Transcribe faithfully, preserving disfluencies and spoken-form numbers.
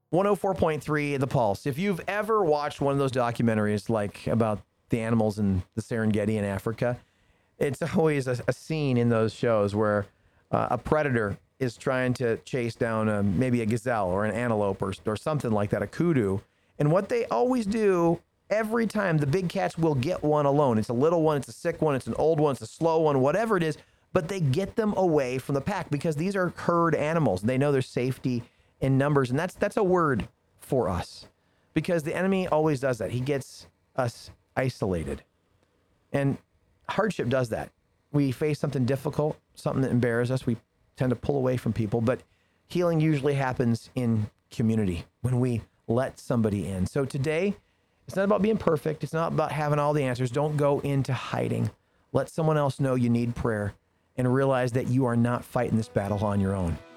one oh four point three The Pulse. If you've ever watched one of those documentaries like about the animals in the Serengeti in Africa, it's always a, a scene in those shows where uh, a predator is trying to chase down a, maybe a gazelle or an antelope or, or something like that, a kudu. And what they always do every time, the big cats will get one alone. It's a little one, it's a sick one, it's an old one, it's a slow one, whatever it is, but they get them away from the pack because these are herd animals. They know there's safety in numbers, and that's that's a word for us because the enemy always does that. He gets us isolated, and hardship does that. We face something difficult, something that embarrasses us. We tend to pull away from people, but healing usually happens in community when we let somebody in. So today, it's not about being perfect. It's not about having all the answers. Don't go into hiding. Let someone else know you need prayer and realize that you are not fighting this battle on your own.